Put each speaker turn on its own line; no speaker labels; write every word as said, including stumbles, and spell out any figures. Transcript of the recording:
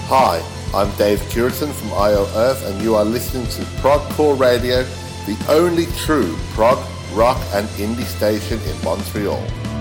Hi, I'm Dave Curitan from I O Earth, and you are listening to Progcore Radio, the only true prog, rock and indie station in Montreal.